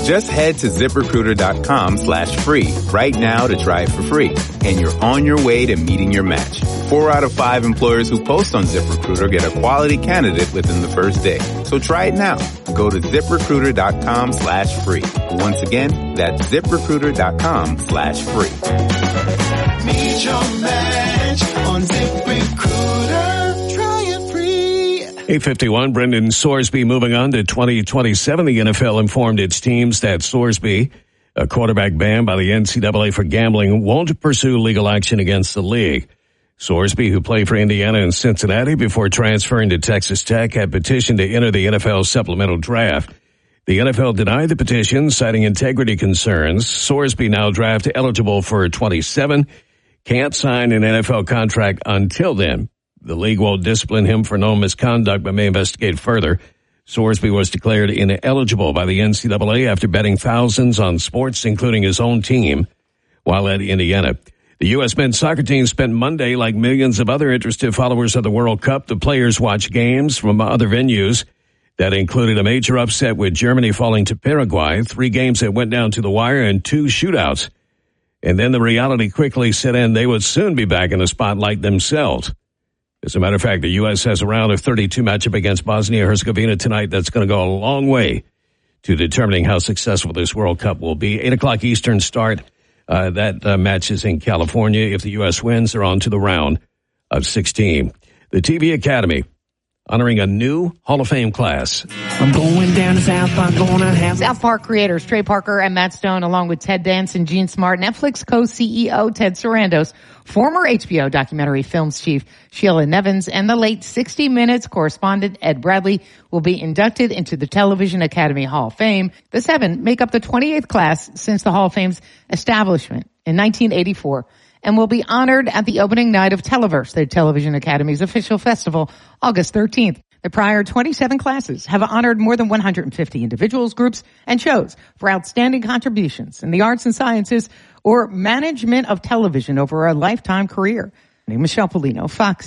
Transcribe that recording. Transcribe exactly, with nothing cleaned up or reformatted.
Just head to ZipRecruiter.com slash free right now to try it for free. And you're on your way to meeting your match. Four out of five employers who post on ZipRecruiter get a quality candidate within the first day. So try it now. Go to ZipRecruiter.com slash free. Once again, that's ZipRecruiter.com slash free. Meet your match on ZipRecruiter. Try it free. eight fifty-one, Brendan Sorsby moving on to twenty twenty-seven. The N F L informed its teams that Sorsby, a quarterback banned by the N C double A for gambling, won't pursue legal action against the league. Sorsby, who played for Indiana and Cincinnati before transferring to Texas Tech, had petitioned to enter the N F L supplemental draft. The N F L denied the petition, citing integrity concerns. Sorsby, now draft eligible for twenty-seven, can't sign an N F L contract until then. The league won't discipline him for known misconduct, but may investigate further. Sorsby was declared ineligible by the N C double A after betting thousands on sports, including his own team, while at Indiana. The U S men's soccer team spent Monday like millions of other interested followers of the World Cup. The players watched games from other venues that included a major upset with Germany falling to Paraguay, three games that went down to the wire, and two shootouts. And then the reality quickly set in. They would soon be back in the spotlight themselves. As a matter of fact, the U S has a round of thirty-two matchup against Bosnia-Herzegovina tonight. That's going to go a long way to determining how successful this World Cup will be. eight o'clock Eastern start. Uh, that uh, match is in California. If the U S wins, they're on to the round of sixteen. The T V Academy honoring a new Hall of Fame class. I'm going down to South Park, gonna have... South Park creators Trey Parker and Matt Stone, along with Ted Danson, Gene Smart, Netflix co-C E O Ted Sarandos, former H B O documentary films chief Sheila Nevins, and the late sixty minutes correspondent Ed Bradley will be inducted into the Television Academy Hall of Fame. The seven make up the twenty-eighth class since the Hall of Fame's establishment in nineteen eighty-four. And will be honored at the opening night of Televerse, the Television Academy's official festival, August thirteenth. The prior twenty-seven classes have honored more than one hundred fifty individuals, groups, and shows for outstanding contributions in the arts and sciences or management of television over a lifetime career. My name is Michelle Polino, Fox